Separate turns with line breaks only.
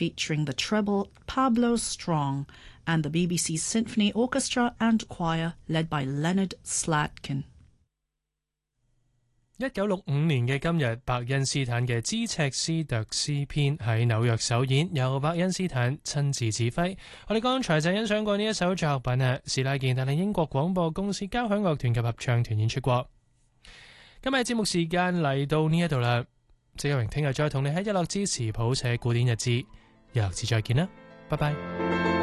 featuring the treble Pablo Strong and the BBC Symphony Orchestra and Choir led by Leonard Slatkin。
1965年嘅今日，伯恩斯坦嘅《茲赤斯特詩篇》喺紐約首演，由伯恩斯坦親自指揮。我哋剛才就欣賞過呢一首作品啊，史拉健帶領英國廣播公司交響樂團及合唱團演出過。今日節目時間嚟到呢一度啦，謝一榮聽日再同你喺一樂之詞譜寫古典日誌，一樂之再見啦，拜拜。